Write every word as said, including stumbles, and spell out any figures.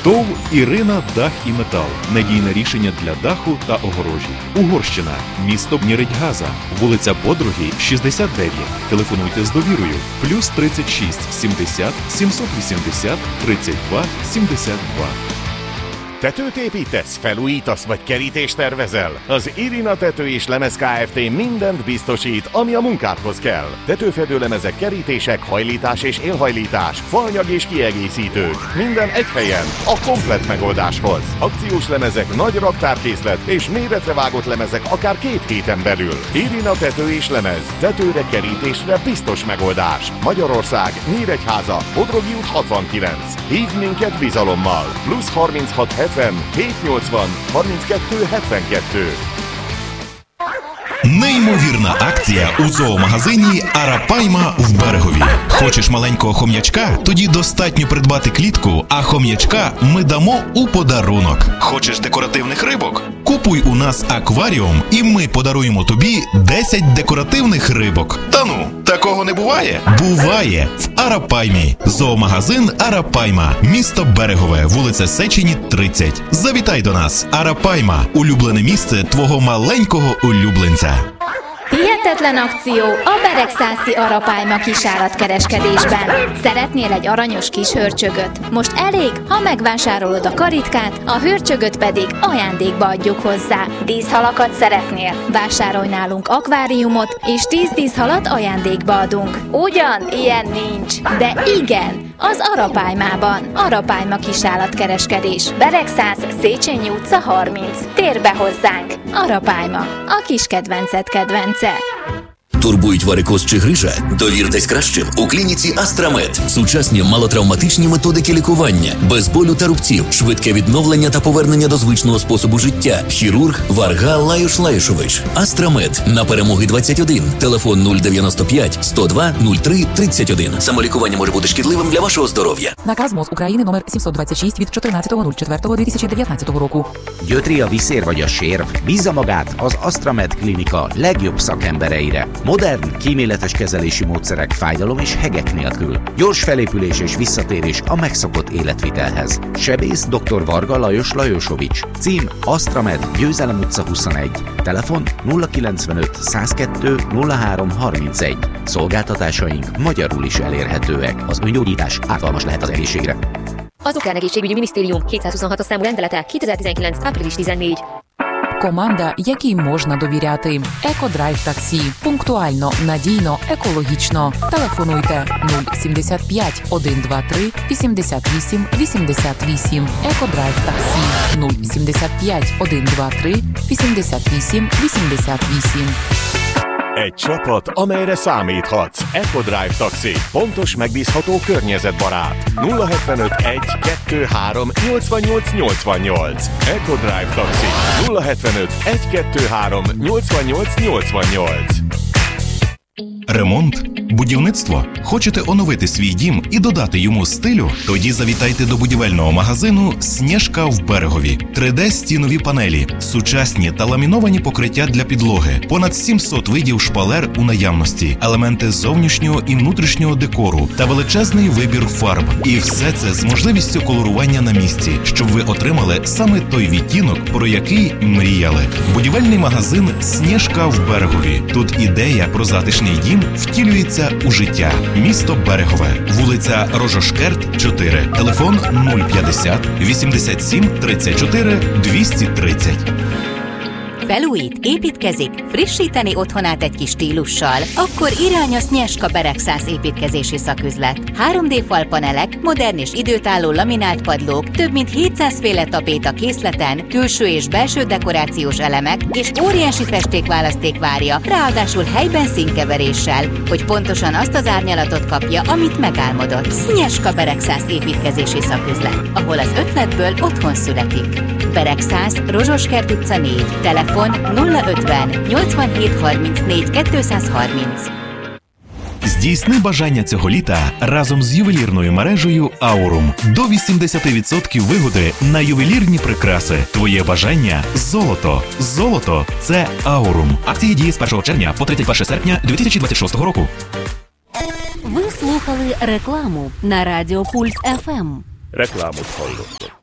ТОВ «Ірина Дах і Метал». Надійне рішення для даху та огорожі. Угорщина. Місто Нєредьгаза. Вулиця Подруги, шістдесят дев'ять. Телефонуйте з довірою. Плюс тридцять шість сімдесят сімсот вісімдесят тридцять два сімдесят два. Tetőt építesz, felújítasz vagy kerítést tervezel? Az Irina Tető és Lemez Kft. Mindent biztosít, ami a munkádhoz kell. Tetőfedőlemezek, kerítések, hajlítás és élhajlítás, faanyag és kiegészítők. Minden egy helyen, a komplett megoldáshoz. Akciós lemezek, nagy raktárkészlet és méretre vágott lemezek akár két héten belül. Irina Tető és Lemez. Tetőre, kerítésre biztos megoldás. Magyarország, Nyíregyháza, Bodrogi út hatvankilenc. Hívd minket bizalommal. Plusz harminchat hetven hétszáznyolcvan harminckettő hetvenkettő. Неймовірна акція у зоомагазині «Арапайма» в Берегові. Хочеш маленького хом'ячка? Тоді достатньо придбати клітку, а хом'ячка ми дамо у подарунок. Хочеш декоративних рибок? Купуй у нас акваріум, і ми подаруємо тобі десять декоративних рибок. Та ну, такого не буває? Буває! В «Арапаймі». Зоомагазин «Арапайма». Місто Берегове, вулиця Сечені, тридцять. Завітай до нас. «Арапайма» – улюблене місце твого маленького улюбленця. Hihetetlen akció a Beregszászi Arapályma kisállatkereskedésben. Szeretnél egy aranyos kis hörcsögöt? Most elég, ha megvásárolod a karitkát, a hörcsögöt pedig ajándékba adjuk hozzá. Díszhalakat szeretnél? Vásárolj nálunk akváriumot, és tíz díszhalat ajándékba adunk. Ugyan, ilyen nincs, de igen! Az Arapálymában. Arapályma kisállatkereskedés. Beregszász, Széchenyi utca harminc. Tér be hozzánk. Arapályma. A kis kedvenced kedvence. Турбують варикоз чи грижа? Довіртесь кращим у клініці «Астрамед». Сучасні малотравматичні методики лікування, без болю та рубців, швидке відновлення та повернення до звичного способу життя. Хірург Варга Лаюш Лаюшович. «Астрамед». На Перемоги двадцять один. Телефон нуль дев'яносто п'ять сто два нуль три тридцять один. Самолікування може бути шкідливим для вашого здоров'я. Наказ МОЗ України номер сімсот двадцять шість від чотирнадцятого четвертого дві тисячі дев'ятнадцятого року. Gyötri a viszér vagy a sérv? Bízza magát az Astramed Klinika legjobb szakembereire. Modern, kíméletes kezelési módszerek fájdalom és hegek nélkül. Gyors felépülés és visszatérés a megszokott életvitelhez. Sebész dr. Varga Lajos Lajosovics. Cím Astramed, Győzelem utca huszonegy. Telefon nulla kilencvenöt százkettő nulla három harmincegy. Szolgáltatásaink magyarul is elérhetőek. Az öngyógyítás ártalmas lehet az egészségre. Az Ukrán Egészségügyi Minisztérium hétszázhuszonhatos számú rendelete kétezer-tizenkilenc. április tizennégy. Команда, якій можна довіряти. Екодрайв таксі. Пунктуально, надійно, екологічно. Телефонуйте нуль сімдесят п'ять сто двадцять три вісімдесят вісім вісімдесят вісім. Екодрайв таксі. нуль сімдесят п'ять сто двадцять три вісімдесят вісім вісімдесят вісім. Egy csapat, amelyre számíthatsz. EcoDrive Taxi. Pontos, megbízható, környezetbarát. nulla hetvenöt egy kettő három nyolcvannyolc nyolcvannyolc. EcoDrive Taxi. nulla hetvenöt egy kettő három nyolcvannyolc nyolcvannyolc. Ремонт? Будівництво? Хочете оновити свій дім і додати йому стилю? Тоді завітайте до будівельного магазину «Снежка» в Берегові. три де-стінові панелі, сучасні та ламіновані покриття для підлоги, понад сімсот видів шпалер у наявності, елементи зовнішнього і внутрішнього декору та величезний вибір фарб. І все це з можливістю колорування на місці, щоб ви отримали саме той відтінок, про який мріяли. Будівельний магазин «Снежка» в Берегові. Тут ідея про затишний дім втілюється у життя. Місто Берегове. Вулиця Рожошкерт, чотири. Телефон нуль п'ятдесят вісімдесят сім тридцять чотири двісті тридцять. Felújít, építkezik, frissíteni otthonát egy kis stílussal? Akkor irány a Снежка Beregszász építkezési szaküzlet. három dé falpanelek, modern és időtálló laminált padlók, több mint hétszáz féle tapéta készleten, külső és belső dekorációs elemek és óriási festékválaszték várja, ráadásul helyben színkeveréssel, hogy pontosan azt az árnyalatot kapja, amit megálmodott. Снежка Beregszász építkezési szaküzlet, ahol az ötletből otthon születik. Beregszász, Rozsoskert utca négy, telefon nulla ötven nyolcvanhét harmincnégy kétszázharminc. Здійсни бажання цього літа разом з ювелірною мережею «Аурум». До вісімдесят відсотків вигоди на ювелірні прикраси. Твоє бажання – золото. Золото – це «Аурум». Акції діє з першого червня по тридцять перше серпня дві тисячі двадцять шостого року. Ви слухали рекламу на Радіо Пульс еф ем. Reklámot hallottak.